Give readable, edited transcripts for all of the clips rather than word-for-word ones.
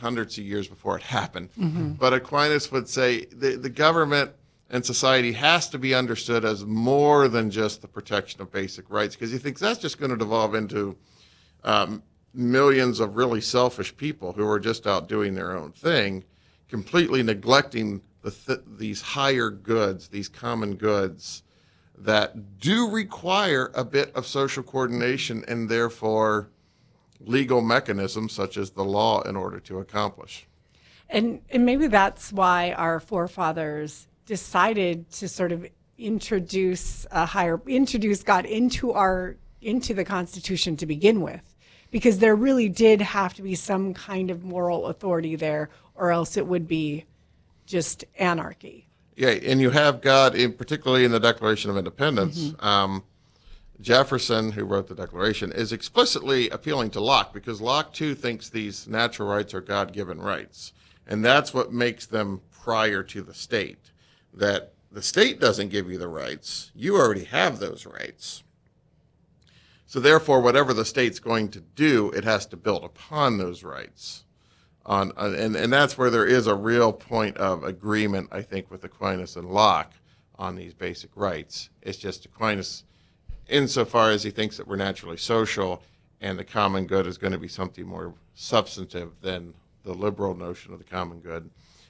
hundreds of years before it happened. But Aquinas would say the government and society has to be understood as more than just the protection of basic rights, because he thinks that's just going to devolve into millions of really selfish people who are just out doing their own thing, completely neglecting these higher goods, these common goods that do require a bit of social coordination and therefore legal mechanisms such as the law in order to accomplish. And maybe that's why our forefathers decided to sort of introduce God into the Constitution to begin with, because there really did have to be some kind of moral authority there, or else it would be just anarchy. Yeah, and you have God, particularly in the Declaration of Independence. Jefferson, who wrote the Declaration, is explicitly appealing to Locke, because Locke, too, thinks these natural rights are God-given rights. And that's what makes them prior to the state, that the state doesn't give you the rights. You already have those rights. So therefore, whatever the state's going to do, it has to build upon those rights. And that's where there is a real point of agreement, I think, with Aquinas and Locke on these basic rights. It's just Aquinas, insofar as he thinks that we're naturally social and the common good is going to be something more substantive than the liberal notion of the common good,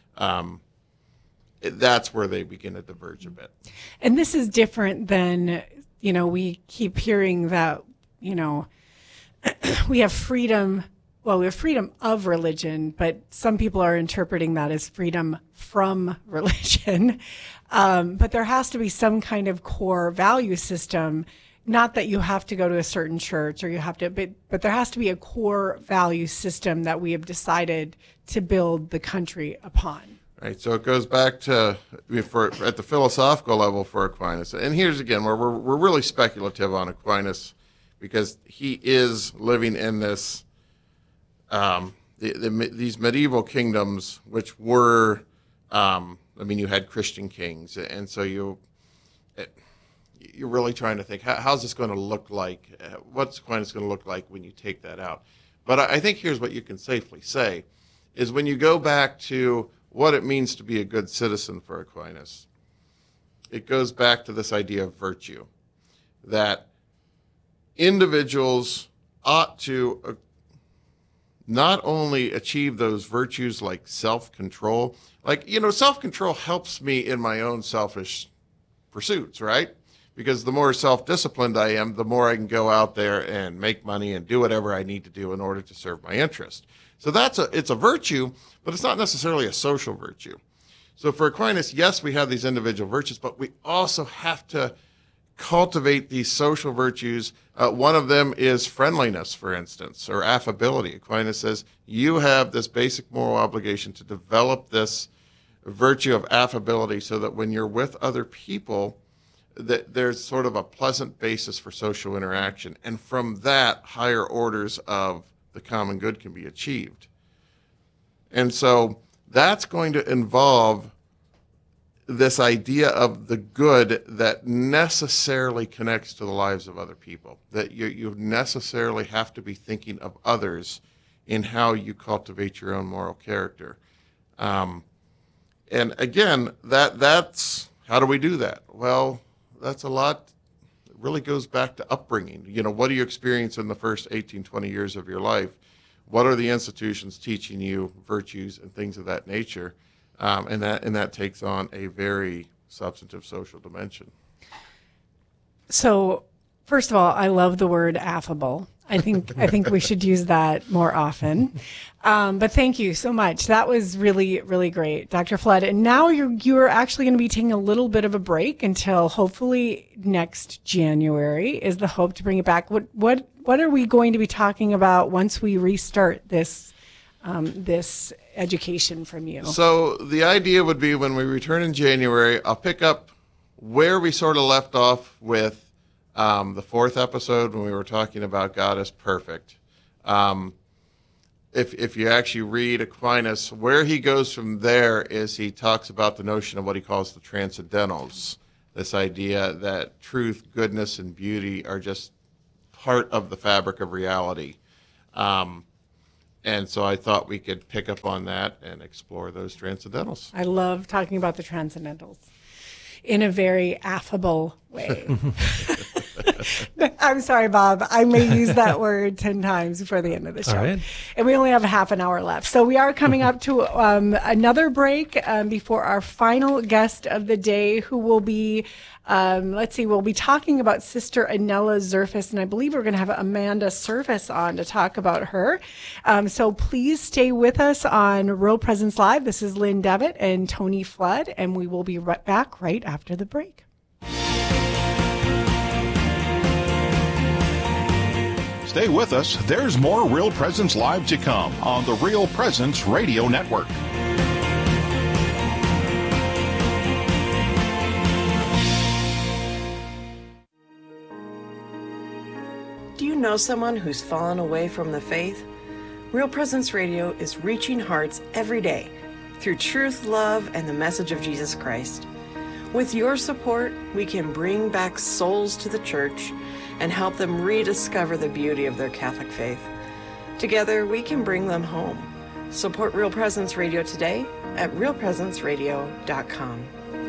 that's where they begin to diverge a bit. And this is different than, we keep hearing that, we have freedom. Well, we have freedom of religion, but some people are interpreting that as freedom from religion. But there has to be some kind of core value system. Not that you have to go to a certain church or you have to, but there has to be a core value system that we have decided to build the country upon. Right. So it goes back to at the philosophical level for Aquinas. And here's again where we're really speculative on Aquinas, because he is living in this these medieval kingdoms, which were, you had Christian kings, and so you're really trying to think, how's this going to look like? What's Aquinas going to look like when you take that out? But I think here's what you can safely say, is when you go back to what it means to be a good citizen for Aquinas, it goes back to this idea of virtue, that individuals ought to not only achieve those virtues like self-control, self-control helps me in my own selfish pursuits, right? Because the more self-disciplined I am, the more I can go out there and make money and do whatever I need to do in order to serve my interest. So it's a virtue, but it's not necessarily a social virtue. So for Aquinas, yes, we have these individual virtues, but we also have to cultivate these social virtues. One of them is friendliness, for instance, or affability. Aquinas says you have this basic moral obligation to develop this virtue of affability so that when you're with other people, that there's sort of a pleasant basis for social interaction. And from that, higher orders of the common good can be achieved. And so that's going to involve this idea of the good that necessarily connects to the lives of other people, that you necessarily have to be thinking of others in how you cultivate your own moral character. And again, that's how do we do that? Well, that's a lot. It really goes back to upbringing. What do you experience in the first 18, 20 years of your life? What are the institutions teaching you virtues and things of that nature? And that takes on a very substantive social dimension. So, first of all, I love the word affable. I think we should use that more often. But thank you so much. That was really, really great, Dr. Flood. And now you're actually going to be taking a little bit of a break until hopefully next January is the hope to bring it back. What are we going to be talking about once we restart this education from you? So the idea would be when we return in January, I'll pick up where we sort of left off with the fourth episode when we were talking about God as perfect. If you actually read Aquinas, where he goes from there is he talks about the notion of what he calls the transcendentals, this idea that truth, goodness, and beauty are just part of the fabric of reality. And so I thought we could pick up on that and explore those transcendentals. I love talking about the transcendentals in a very affable way. I'm sorry, Bob. I may use that word 10 times before the end of the show. All right. And we only have a half an hour left. So we are coming up to another break before our final guest of the day, who will be, we'll be talking about Sister Anella Zerfas, and I believe we're going to have Amanda Service on to talk about her. So please stay with us on Real Presence Live. This is Lynn Devitt and Tony Flood, and we will be back right after the break. Stay with us. There's more Real Presence Live to come on the Real Presence Radio Network. Do you know someone who's fallen away from the faith? Real Presence Radio is reaching hearts every day through truth, love, and the message of Jesus Christ. With your support, we can bring back souls to the church and help them rediscover the beauty of their Catholic faith. Together, we can bring them home. Support Real Presence Radio today at realpresenceradio.com.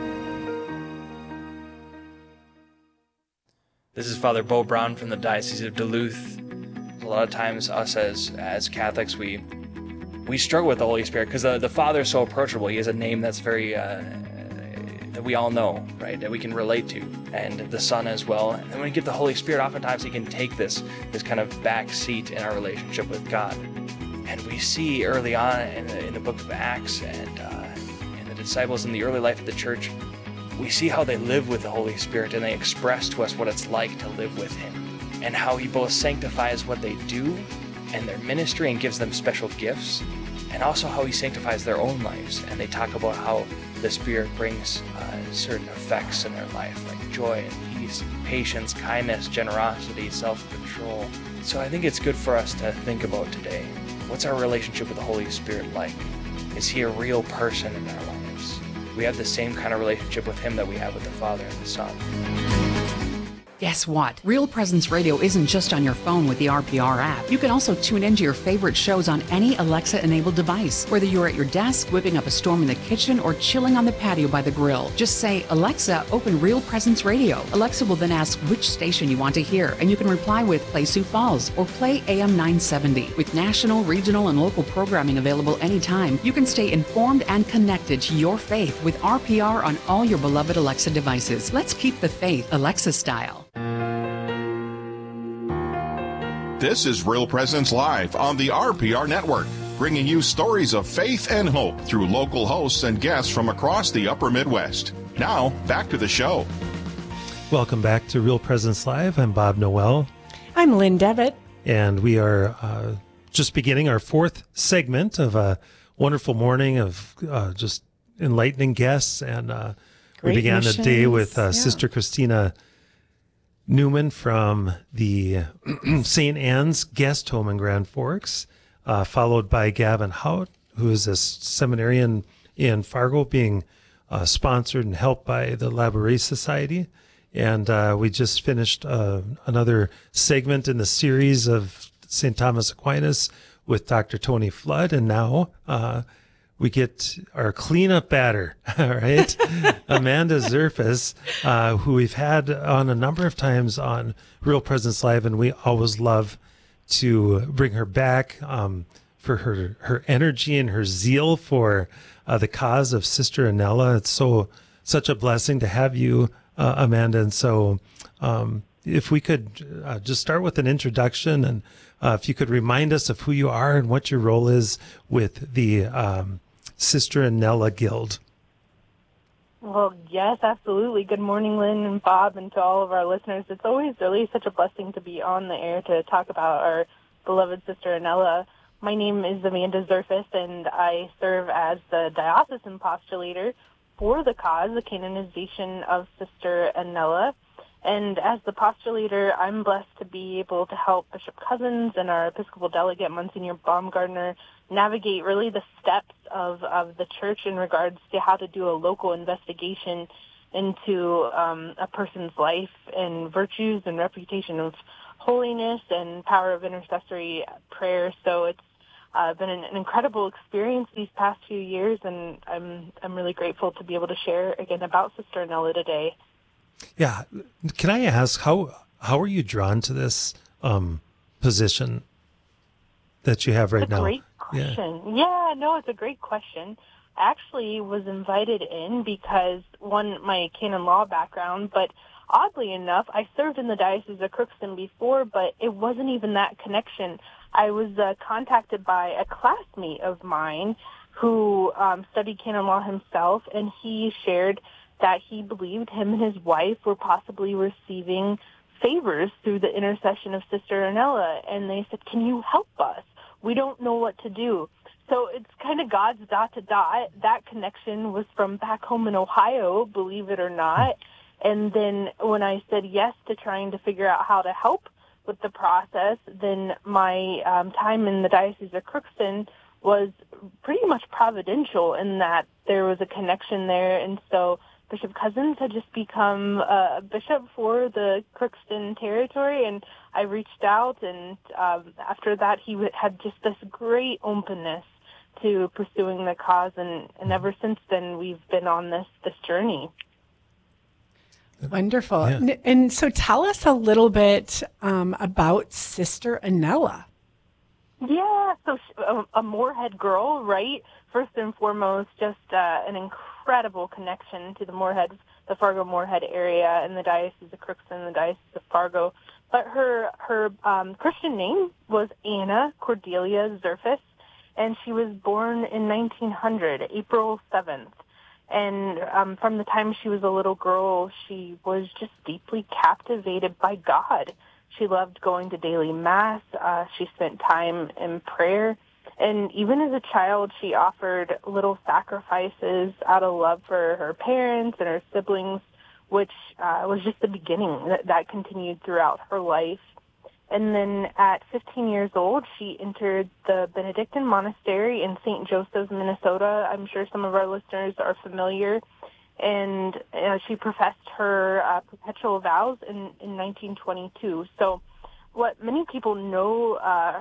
This is Father Bo Brown from the Diocese of Duluth. A lot of times, us as Catholics, we struggle with the Holy Spirit because the Father is so approachable. He has a name that's very that we all know, right? That we can relate to, and the Son as well. And then when we get the Holy Spirit, oftentimes He can take this kind of back seat in our relationship with God. And we see early on in the book of Acts and in the disciples in the early life of the church, we see how they live with the Holy Spirit, and they express to us what it's like to live with Him, and how He both sanctifies what they do and their ministry and gives them special gifts, and also how He sanctifies their own lives. And they talk about how the Spirit brings certain effects in their life, like joy and peace, patience, kindness, generosity, self-control. So I think it's good for us to think about today. What's our relationship with the Holy Spirit like? Is He a real person in our lives? We have the same kind of relationship with Him that we have with the Father and the Son. Guess what? Real Presence Radio isn't just on your phone with the RPR app. You can also tune into your favorite shows on any Alexa-enabled device, whether you're at your desk, whipping up a storm in the kitchen, or chilling on the patio by the grill. Just say, "Alexa, open Real Presence Radio." Alexa will then ask which station you want to hear, and you can reply with "Play Sioux Falls" or "Play AM 970." With national, regional, and local programming available anytime, you can stay informed and connected to your faith with RPR on all your beloved Alexa devices. Let's keep the faith Alexa style. This is Real Presence Live on the RPR Network, bringing you stories of faith and hope through local hosts and guests from across the upper Midwest. Now, back to the show. Welcome back to Real Presence Live. I'm Bob Noel. I'm Lynn Devitt. And we are just beginning our fourth segment of a wonderful morning of just enlightening guests. And we began the day with Sister Christina Newman from the St. Anne's Guest Home in Grand Forks, followed by Gavin Hout, who is a seminarian in Fargo, being sponsored and helped by the Labouré Society. And we just finished another segment in the series of St. Thomas Aquinas with Dr. Tony Flood. And now we get our cleanup batter, all right? Amanda Zerfas, who we've had on a number of times on Real Presence Live, and we always love to bring her back for her energy and her zeal for the cause of Sister Anella. It's such a blessing to have you, Amanda. And so if we could just start with an introduction, and if you could remind us of who you are and what your role is with the Sister Anella Guild. Well, yes, absolutely. Good morning, Lynn and Bob, and to all of our listeners. It's always really such a blessing to be on the air to talk about our beloved Sister Anella. My name is Amanda Zerfas, and I serve as the diocesan postulator for the cause, the canonization of Sister Anella. And as the postulator, I'm blessed to be able to help Bishop Cousins and our Episcopal delegate, Monsignor Baumgartner, navigate really the steps of the church in regards to how to do a local investigation into a person's life and virtues and reputation of holiness and power of intercessory prayer. So been an incredible experience these past few years, and I'm really grateful to be able to share again about Sister Anella today. Yeah. Can I ask, how are you drawn to this position that you have right now? Great question. Yeah, no, it's a great question. I actually was invited in because, one, my canon law background, but oddly enough, I served in the Diocese of Crookston before, but it wasn't even that connection. I was contacted by a classmate of mine who studied canon law himself, and he shared that he believed him and his wife were possibly receiving favors through the intercession of Sister Anella, and they said, "Can you help us? We don't know what to do." So it's kind of God's dot to dot. That connection was from back home in Ohio, believe it or not. And then when I said yes to trying to figure out how to help with the process, then my time in the Diocese of Crookston was pretty much providential in that there was a connection there. And so Bishop Cousins had just become a bishop for the Crookston territory, and I reached out, and after that he had just this great openness to pursuing the cause, and ever since then we've been on this journey. Wonderful. Yeah. And so tell us a little bit about Sister Anella. Yeah, so a Moorhead girl, right? First and foremost, just an incredible connection to the Fargo-Moorhead area and the Diocese of Crookston, the Diocese of Fargo. But her Christian name was Anna Cordelia Zerfus, and she was born in 1900, April 7th. And from the time she was a little girl, she was just deeply captivated by God. She loved going to daily mass. She spent time in prayer. And even as a child, she offered little sacrifices out of love for her parents and her siblings, which was just the beginning. That continued throughout her life. And then at 15 years old, she entered the Benedictine Monastery in St. Joseph's, Minnesota. I'm sure some of our listeners are familiar. And she professed her perpetual vows in 1922. So what many people know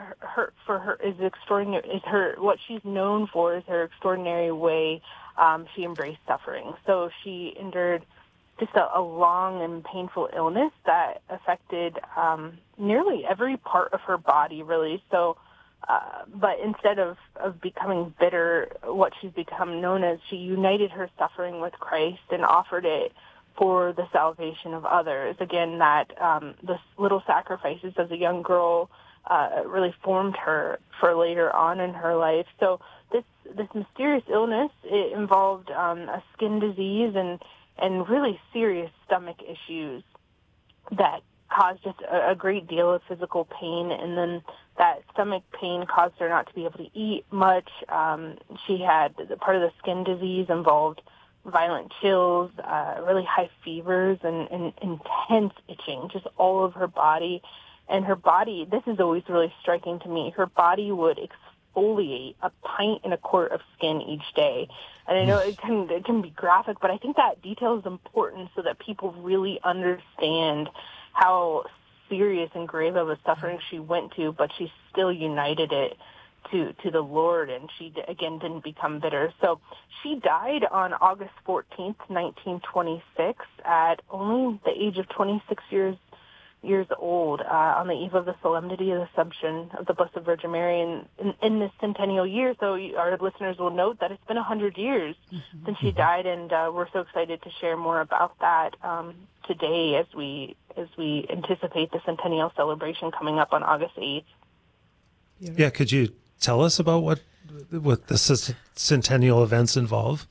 what she's known for is her extraordinary way she embraced suffering. So she endured just a long and painful illness that affected nearly every part of her body, really. So, but instead of becoming bitter, what she's become known as, she united her suffering with Christ and offered it for the salvation of others. Again, that the little sacrifices as a young girl really formed her for later on in her life. So this mysterious illness, it involved a skin disease and really serious stomach issues that caused just a great deal of physical pain. And then that stomach pain caused her not to be able to eat much. She had part of the skin disease involved violent chills, really high fevers, and intense itching, just all over her body. And her body, this is always really striking to me, her body would exfoliate a pint and a quart of skin each day. And I know it can be graphic, but I think that detail is important so that people really understand how serious and grave of a suffering she went to, but she still united it to the Lord, and she, again, didn't become bitter. So she died on August 14th, 1926, at only the age of 26 years old, on the eve of the Solemnity of the Assumption of the Blessed Virgin Mary in this centennial year. So our listeners will note that it's been 100 years since she died, and we're so excited to share more about that today as we anticipate the centennial celebration coming up on August 8th. Yeah, could you tell us about what the centennial events involve?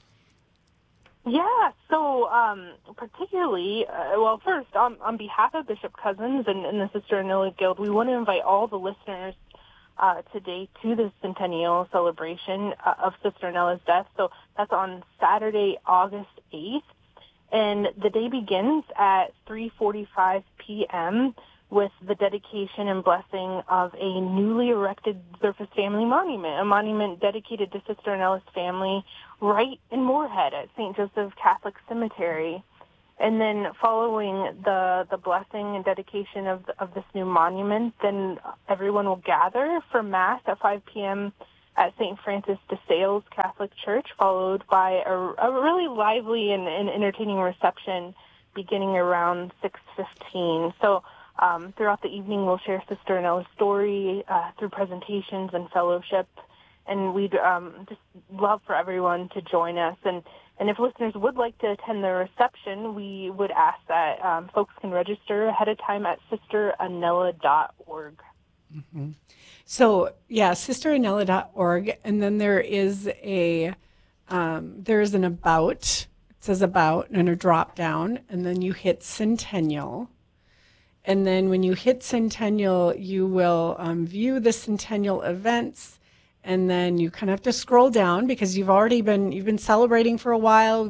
Yeah, so particularly, first, on behalf of Bishop Cousins and the Sister Anella Guild, we want to invite all the listeners today to the centennial celebration of Sister Anella's death. So that's on Saturday, August 8th, and the day begins at 3:45 p.m., with the dedication and blessing of a newly erected Zerfus family monument, a monument dedicated to Sister Anella's family right in Moorhead at St. Joseph Catholic Cemetery. And then following the blessing and dedication of this new monument, then everyone will gather for Mass at 5 p.m. at St. Francis de Sales Catholic Church, followed by a really lively and entertaining reception beginning around 6:15. So throughout the evening, we'll share Sister Anella's story through presentations and fellowship, and we'd just love for everyone to join us. And if listeners would like to attend the reception, we would ask that folks can register ahead of time at sisteranella.org. Mm-hmm. So, yeah, sisteranella.org, and then there is there's an about. It says about and a drop down, and then you hit Centennial. And then when you hit Centennial, you will view the Centennial events, and then you kind of have to scroll down because you've been celebrating for a while.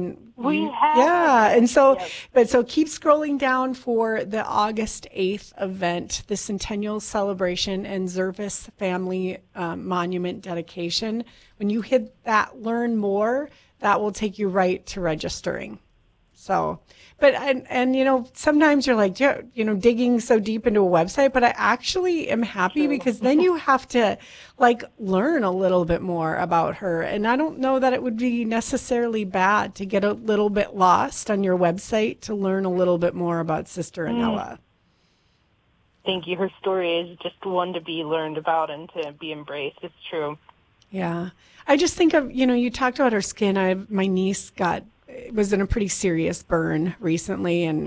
And so, yes. But so keep scrolling down for the August 8th event, the Centennial Celebration and Zervis Family Monument Dedication. When you hit that Learn More, that will take you right to registering. So, but, and sometimes you're like, digging so deep into a website, but I actually am happy because then you have to learn a little bit more about her. And I don't know that it would be necessarily bad to get a little bit lost on your website to learn a little bit more about Sister Anella. Thank you. Her story is just one to be learned about and to be embraced. It's true. Yeah. I just think of, you talked about her skin. My niece was in a pretty serious burn recently, and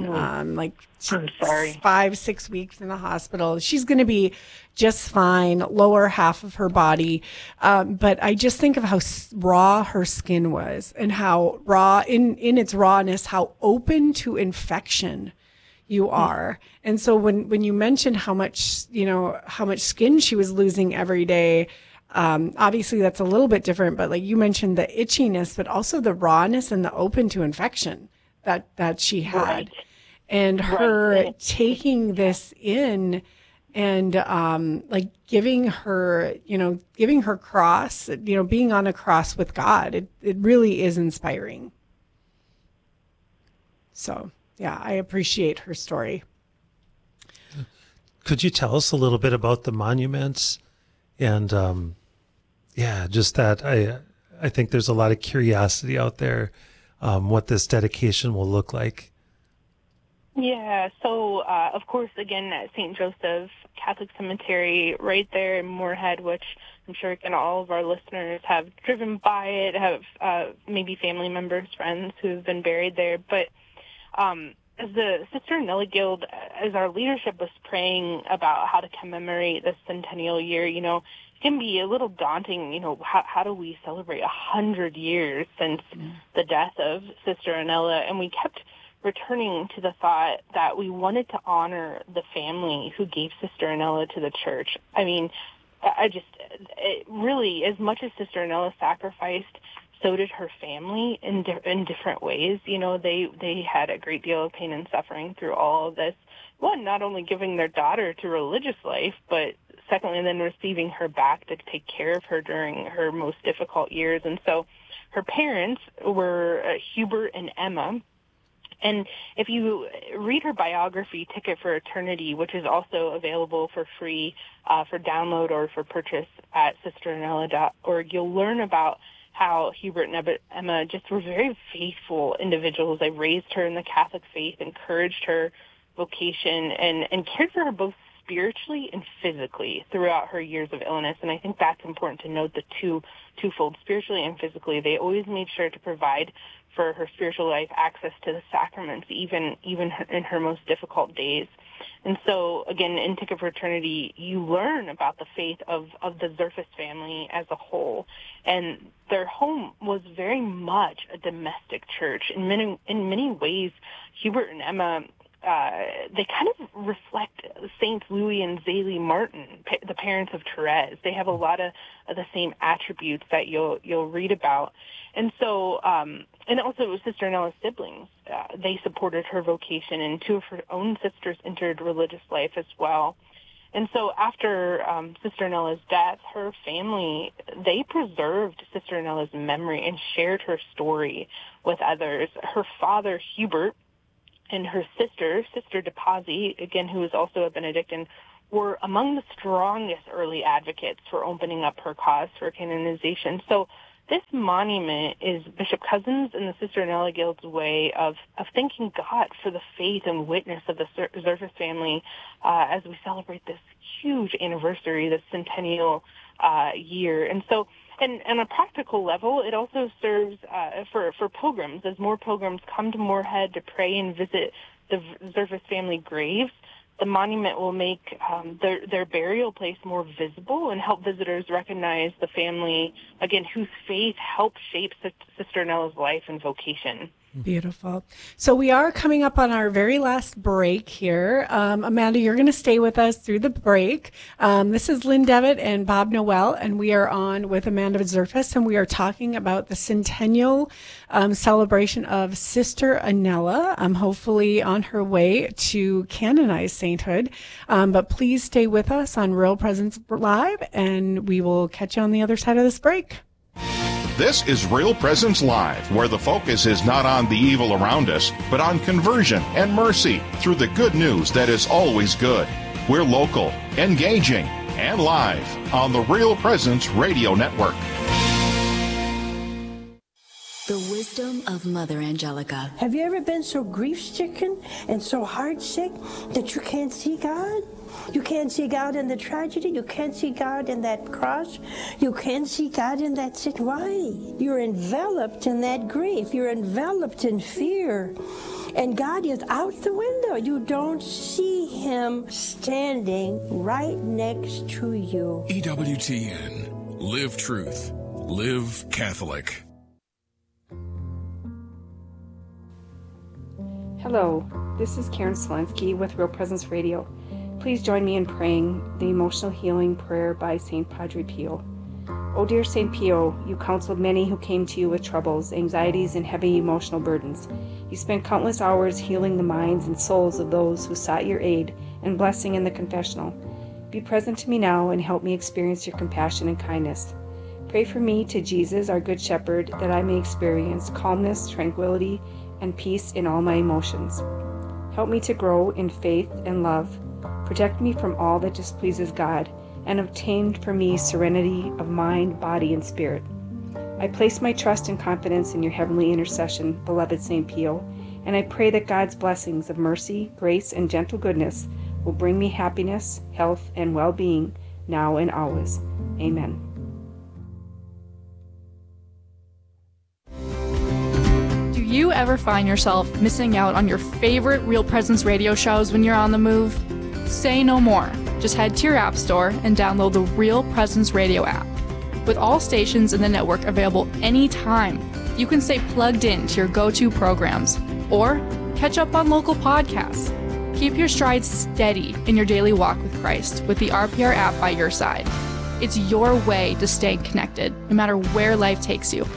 5-6 weeks in the hospital. She's going to be just fine, lower half of her body. But I just think of how raw her skin was, and how raw in its rawness, how open to infection you are. And so when you mentioned how much skin she was losing every day, obviously that's a little bit different, but you mentioned the itchiness, but also the rawness and the open to infection that she had. Right. And her taking this in and giving her cross, being on a cross with God, it really is inspiring. So, yeah, I appreciate her story. Could you tell us a little bit about the monuments? And just that I think there's a lot of curiosity out there what this dedication will look like. Yeah, so of course, again, at St. Joseph Catholic Cemetery right there in Moorhead, which I'm sure again all of our listeners have driven by it, have maybe family members, friends who have been buried there. But as the Sister Anella Guild, as our leadership was praying about how to commemorate the centennial year, it can be a little daunting, how do we celebrate 100 years since the death of Sister Anella? And we kept returning to the thought that we wanted to honor the family who gave Sister Anella to the church. I mean, really, as much as Sister Anella sacrificed, so did her family in different ways. They had a great deal of pain and suffering through all of this. One, not only giving their daughter to religious life, but secondly, then receiving her back to take care of her during her most difficult years. And so her parents were Hubert and Emma. And if you read her biography, Ticket for Eternity, which is also available for free for download or for purchase at sisteranella.org, you'll learn about how Hubert and Emma just were very faithful individuals. They raised her in the Catholic faith, encouraged her vocation, and cared for her both spiritually and physically throughout her years of illness. And I think that's important to note, the twofold, spiritually and physically. They always made sure to provide for her spiritual life access to the sacraments, even in her most difficult days. And so, again, in Ticket for Eternity, you learn about the faith of the Zerfis family as a whole. And their home was very much a domestic church. In many ways, Hubert and Emma, they kind of reflect Saints Louis and Zélie Martin, the parents of Therese. They have a lot of the same attributes that you'll read about. And so, and also Sister Anella's siblings, they supported her vocation, and two of her own sisters entered religious life as well. And so after Sister Anella's death, her family, they preserved Sister Anella's memory and shared her story with others. Her father, Hubert, and her sister De Pazzi, again, who was also a Benedictine, were among the strongest early advocates for opening up her cause for canonization. So this monument is Bishop Cousins and the Sister Nella Guild's way of thanking God for the faith and witness of the Zerfas family as we celebrate this huge anniversary, this centennial year. And so, and on a practical level, it also serves for pilgrims. As more pilgrims come to Moorhead to pray and visit the Zerfas family graves, the monument will make their burial place more visible and help visitors recognize the family, again, whose faith helped shape Sister Nella's life and vocation. Beautiful. So we are coming up on our very last break here. Amanda, you're going to stay with us through the break. This is Lynn Devitt and Bob Noel, and we are on with Amanda Zerfas, and we are talking about the centennial celebration of Sister Anella, hopefully on her way to canonized sainthood. But please stay with us on Real Presence Live, and we will catch you on the other side of this break. This is Real Presence Live, where the focus is not on the evil around us, but on conversion and mercy through the good news that is always good. We're local, engaging, and live on the Real Presence Radio Network. The wisdom of Mother Angelica. Have you ever been so grief-stricken and so heart-sick that you can't see God? You can't see God in the tragedy. You can't see God in that cross. You can't see God in that sin. Why? You're enveloped in that grief. You're enveloped in fear. And God is out the window. You don't see Him standing right next to you. EWTN. Live truth. Live Catholic. Hello, this is Karen Selensky with Real Presence Radio. Please join me in praying the emotional healing prayer by St. Padre Pio. O dear St. Pio, you counseled many who came to you with troubles, anxieties, and heavy emotional burdens. You spent countless hours healing the minds and souls of those who sought your aid and blessing in the confessional. Be present to me now and help me experience your compassion and kindness. Pray for me to Jesus, our Good Shepherd, that I may experience calmness, tranquility, and peace in all my emotions. Help me to grow in faith and love. Protect me from all that displeases God, and obtain for me serenity of mind, body, and spirit. I place my trust and confidence in your heavenly intercession, beloved St. Pio, and I pray that God's blessings of mercy, grace, and gentle goodness will bring me happiness, health, and well-being now and always. Amen. Do you ever find yourself missing out on your favorite Real Presence radio shows when you're on the move? Say no more. Just head to your app store and download the Real Presence Radio app. With all stations in the network available anytime, you can stay plugged in to your go-to programs or catch up on local podcasts. Keep your stride steady in your daily walk with Christ with the RPR app by your side. It's your way to stay connected, no matter where life takes you.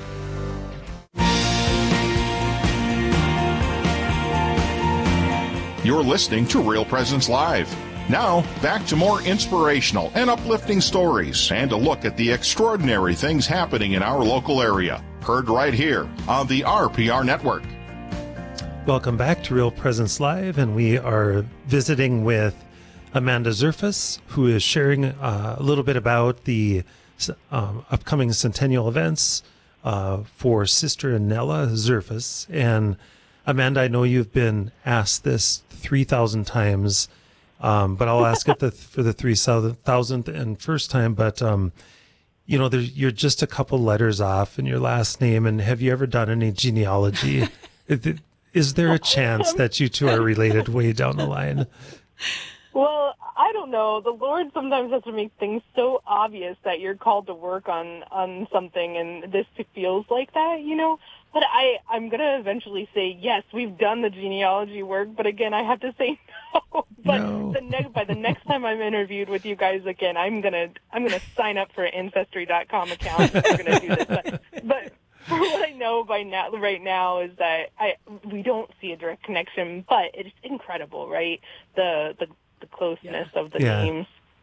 You're listening to Real Presence Live. Now, back to more inspirational and uplifting stories and a look at the extraordinary things happening in our local area. Heard right here on the RPR Network. Welcome back to Real Presence Live, and we are visiting with Amanda Zerfas, who is sharing a little bit about the upcoming centennial events for Sister Anella Zerfas. And Amanda, I know you've been asked this 3,000 times, but I'll ask it for the 3,000th and first time. But, you know, you're just a couple letters off in your last name. And have you ever done any genealogy? Is there a chance that you two are related way down the line? Well, I don't know. The Lord sometimes has to make things so obvious that you're called to work on something, and this feels like that, you know? But I'm going to eventually say, yes, we've done the genealogy work, but again, I have to say no. But no. By the next time I'm interviewed with you guys again, I'm gonna sign up for an Ancestry.com account. We're going to do this. But for what I know right now is that we don't see a direct connection, but it's incredible, right? The closeness of the names.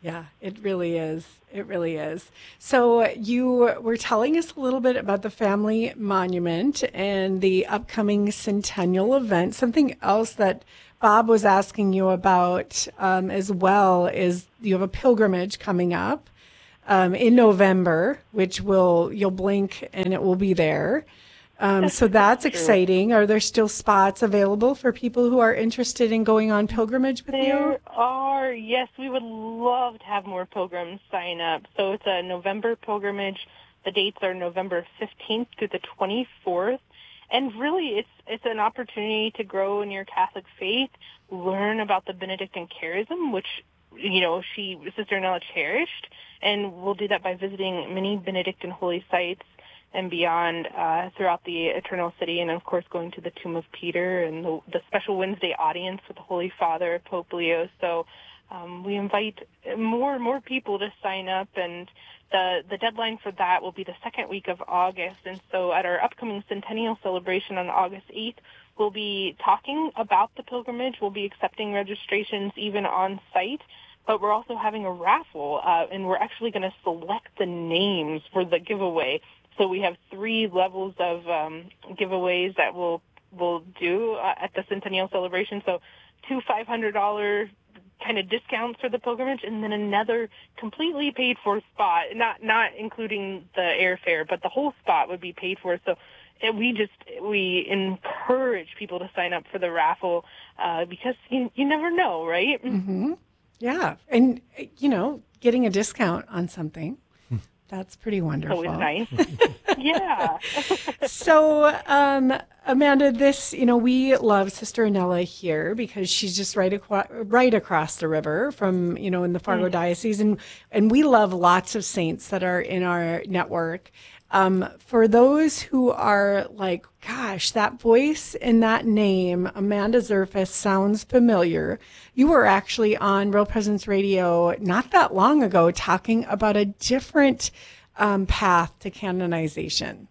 Yeah, it really is. It really is. So you were telling us a little bit about the family monument and the upcoming centennial event. Something else that Bob was asking you about as well is you have a pilgrimage coming up in November, which you'll blink and it will be there. So that's exciting. Are there still spots available for people who are interested in going on pilgrimage with you? There are. Yes, we would love to have more pilgrims sign up. So it's a November pilgrimage. The dates are November 15th through the 24th. And really, it's an opportunity to grow in your Catholic faith, learn about the Benedictine charism, which, Sister Nella cherished. And we'll do that by visiting many Benedictine holy sites and beyond throughout the Eternal City, and of course going to the Tomb of Peter and the special Wednesday audience with the Holy Father, Pope Leo. So we invite more people to sign up, and the deadline for that will be the second week of August. And so at our upcoming centennial celebration on August 8th, we'll be talking about the pilgrimage. We'll be accepting registrations even on site. But we're also having a raffle, and we're actually going to select the names for the giveaway. So we have 3 levels of giveaways that we'll do at the Centennial Celebration. So 2 $500 kind of discounts for the pilgrimage, and then another completely paid for spot, not including the airfare, but the whole spot would be paid for. So we encourage people to sign up for the raffle because you never know, right? Mm-hmm. Yeah, and getting a discount on something. That's pretty wonderful. Always nice. Yeah. So, Amanda, we love Sister Nella here because she's just right across the river from, in the Fargo Diocese. And we love lots of saints that are in our network. For those who are like, gosh, that voice and that name, Amanda Zerfas, sounds familiar. You were actually on Real Presence Radio not that long ago talking about a different path to canonization.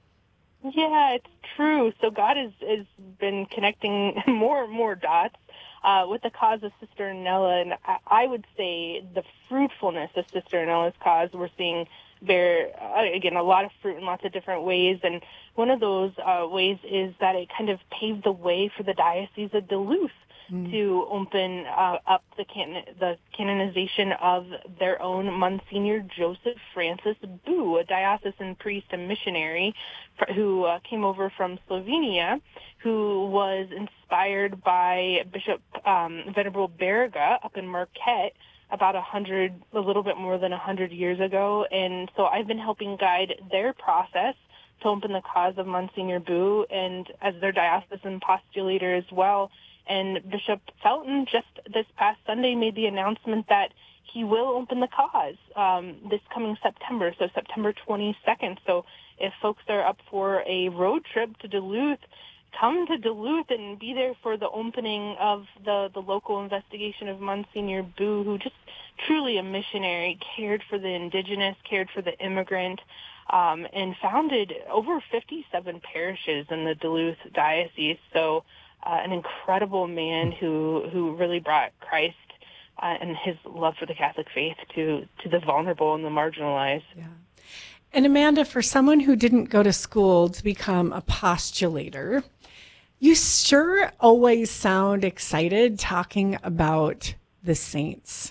Yeah, it's true. So God has been connecting more and more dots with the cause of Sister Nella. And I would say the fruitfulness of Sister Nella's cause we're seeing bear, again, a lot of fruit in lots of different ways. And one of those ways is that it kind of paved the way for the Diocese of Duluth to open up the canonization of their own Monsignor Joseph Francis Boo, a diocesan priest and missionary who came over from Slovenia, who was inspired by Bishop Venerable Berga up in Marquette about a little bit more than 100 years ago. And so I've been helping guide their process to open the cause of Monsignor Boo, and as their diocesan postulator as well. And Bishop Felton just this past Sunday made the announcement that he will open the cause this coming September, so September 22nd. So if folks are up for a road trip to Duluth, come to Duluth and be there for the opening of the local investigation of Monsignor Boo, who just truly a missionary, cared for the indigenous, cared for the immigrant, and founded over 57 parishes in the Duluth diocese. So an incredible man who really brought Christ and his love for the Catholic faith to the vulnerable and the marginalized. Yeah. And Amanda, for someone who didn't go to school to become a postulator, you sure always sound excited talking about the saints.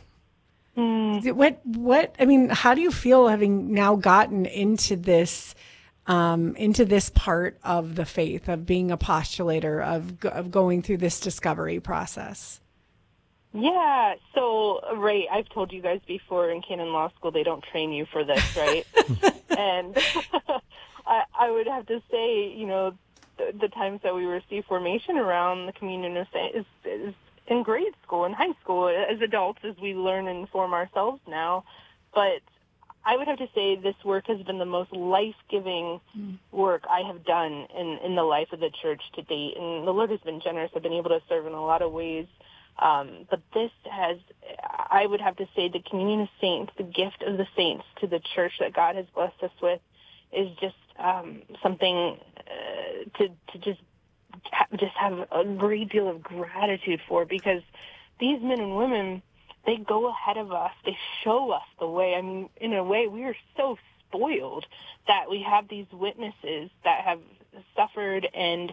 How do you feel having now gotten into this part of the faith, of being a postulator, of going through this discovery process? Yeah, so, right, I've told you guys before in canon law school, they don't train you for this, right? And I would have to say, the times that we receive formation around the communion of saints is in grade school and high school. As adults, as we learn and form ourselves now. But I would have to say this work has been the most life-giving work I have done in the life of the church to date. And the Lord has been generous. I've been able to serve in a lot of ways. But this has, I would have to say, the communion of saints, the gift of the saints to the church that God has blessed us with, is just something to just have a great deal of gratitude for, because these men and women they go ahead of us. They show us the way. I mean, in a way, we are so spoiled that we have these witnesses that have suffered and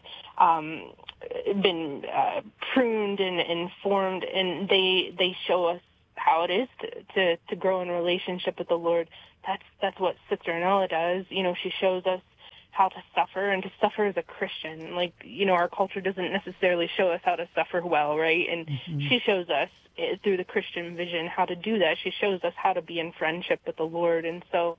been pruned and formed, and they show us how it is to grow in a relationship with the Lord. That's what Sister Anella does. You know, she shows us how to suffer and to suffer as a Christian. Like, you know, our culture doesn't necessarily show us how to suffer well, right? And she shows us through the Christian vision how to do that. She shows us how to be in friendship with the Lord. And so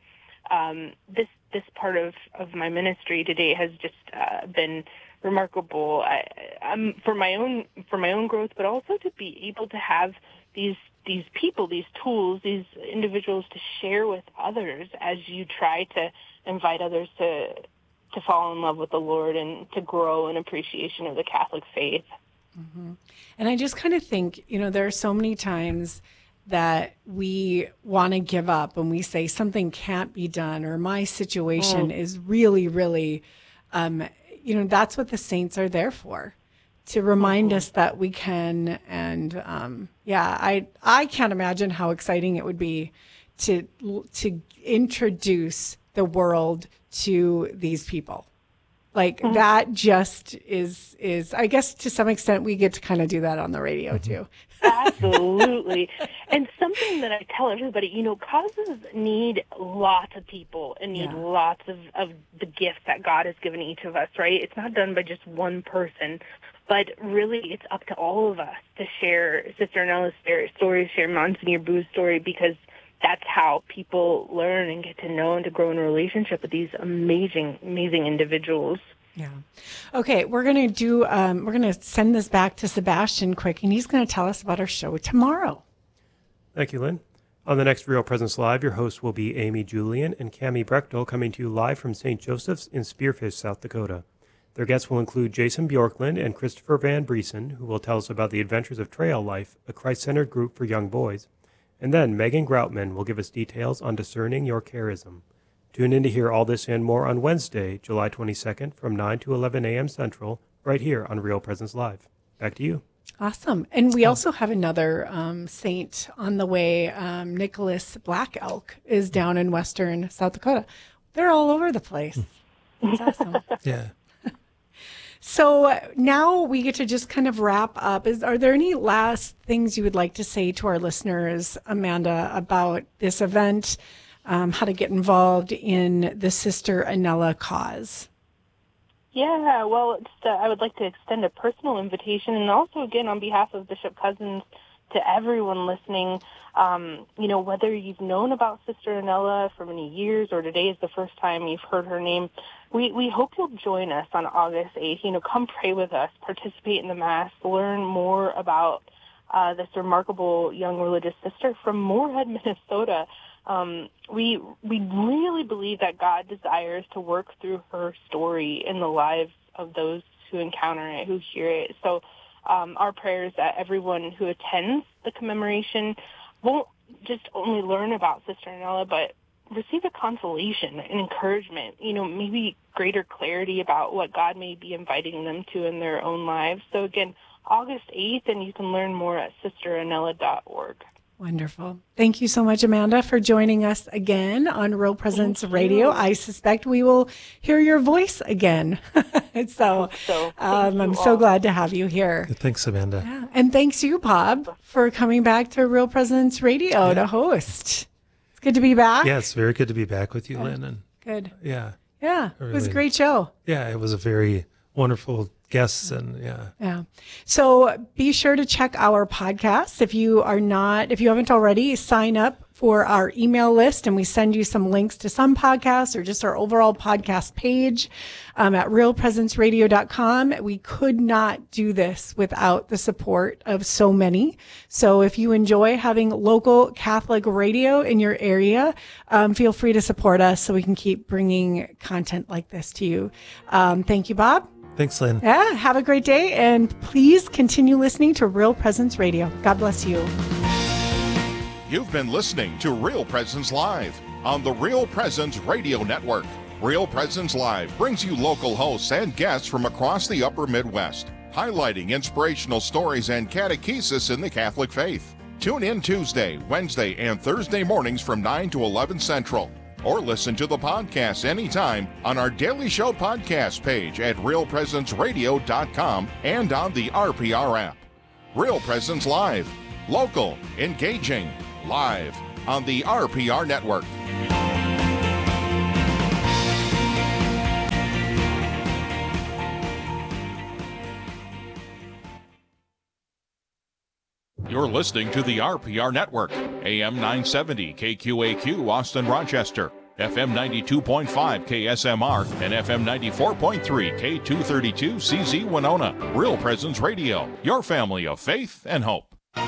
this part of my ministry today has just been remarkable. I'm for my own growth, but also to be able to have these people, these tools, these individuals to share with others as you try to invite others to fall in love with the Lord and to grow in appreciation of the Catholic faith. Mm-hmm. And I just kind of think, you know, there are so many times that we want to give up and we say something can't be done, or my situation is really, really, you know, that's what the saints are there for, to remind us that we can. And I can't imagine how exciting it would be to introduce the world to these people. Like that just is, I guess to some extent we get to kind of do that on the radio too. Absolutely. And something that I tell everybody, you know, causes need lots of people and need lots of the gifts that God has given each of us, right? It's not done by just one person, but really it's up to all of us to share Sister Anella's story, share Monsignor Boo's story, because that's how people learn and get to know and to grow in a relationship with these amazing, amazing individuals. Yeah. Okay, we're going to send this back to Sebastian quick, and he's going to tell us about our show tomorrow. Thank you, Lynn. On the next Real Presence Live, your hosts will be Amy Julian and Cammie Brechtel, coming to you live from St. Joseph's in Spearfish, South Dakota. Their guests will include Jason Bjorklund and Christopher Van Briesen, who will tell us about the Adventures of Trail Life, a Christ-centered group for young boys. And then Megan Groutman will give us details on discerning your charism. Tune in to hear all this and more on Wednesday, July 22nd from 9 to 11 a.m. Central, right here on Real Presence Live. Back to you. Awesome. And we also have another saint on the way. Nicholas Black Elk is down in western South Dakota. They're all over the place. It's awesome. Yeah. So now we get to just kind of wrap up. Are there any last things you would like to say to our listeners, Amanda, about this event, how to get involved in the Sister Anella cause? Yeah, well, I would like to extend a personal invitation, and also, again, on behalf of Bishop Cousins, to everyone listening, you know, whether you've known about Sister Anella for many years or today is the first time you've heard her name, we hope you'll join us on August 8th. You know, come pray with us, participate in the Mass, learn more about this remarkable young religious sister from Moorhead, Minnesota. We really believe that God desires to work through her story in the lives of those who encounter it, who hear it. So our prayers that everyone who attends the commemoration won't just only learn about Sister Anella, but receive a consolation, an encouragement, you know, maybe greater clarity about what God may be inviting them to in their own lives. So again, August 8th, and you can learn more at sisteranella.org. Wonderful. Thank you so much, Amanda, for joining us again on Real Presence Radio. I suspect we will hear your voice again. So I'm so glad to have you here. Thanks, Amanda. Yeah. And thanks you, Bob, for coming back to Real Presence Radio to host. It's good to be back. Yeah, it's very good to be back with you, Lynn. And good. Yeah. Yeah, really, it was a great show. Yeah, it was a very wonderful guests and Yeah. So be sure to check our podcast. If you haven't already, sign up for our email list, and we send you some links to some podcasts or just our overall podcast page at realpresenceradio.com. We could not do this without the support of so many. So if you enjoy having local Catholic radio in your area, feel free to support us so we can keep bringing content like this to you. Thank you, Bob. Thanks, Lynn. Yeah, have a great day, and please continue listening to Real Presence Radio. God bless you. You've been listening to Real Presence Live on the Real Presence Radio Network. Real Presence Live brings you local hosts and guests from across the upper Midwest, highlighting inspirational stories and catechesis in the Catholic faith. Tune in Tuesday, Wednesday, and Thursday mornings from 9 to 11 Central. Or listen to the podcast anytime on our Daily Show podcast page at realpresenceradio.com and on the RPR app. Real Presence Live. Local, engaging, live on the RPR Network. You're listening to the RPR Network, AM 970 KQAQ Austin Rochester, FM 92.5 KSMR, and FM 94.3 K232 CZ Winona. Real Presence Radio, your family of faith and hope.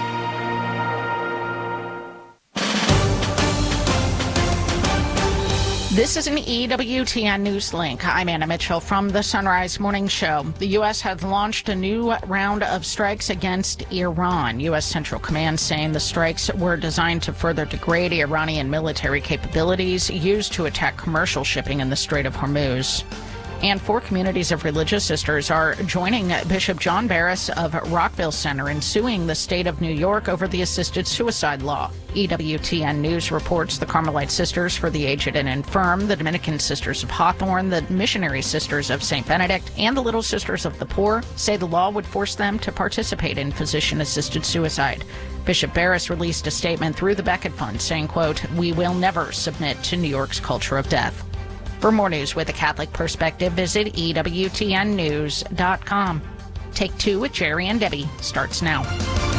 This is an EWTN News Link. I'm Anna Mitchell from the Sunrise Morning Show. The U.S. has launched a new round of strikes against Iran. U.S. Central Command saying the strikes were designed to further degrade Iranian military capabilities used to attack commercial shipping in the Strait of Hormuz. And 4 communities of religious sisters are joining Bishop John Barris of Rockville Center in suing the state of New York over the assisted suicide law. EWTN News reports the Carmelite Sisters for the Aged and Infirm, the Dominican Sisters of Hawthorne, the Missionary Sisters of St. Benedict, and the Little Sisters of the Poor say the law would force them to participate in physician-assisted suicide. Bishop Barris released a statement through the Becket Fund saying, quote, "We will never submit to New York's culture of death." For more news with a Catholic perspective, visit EWTNnews.com. Take 2 with Jerry and Debbie starts now.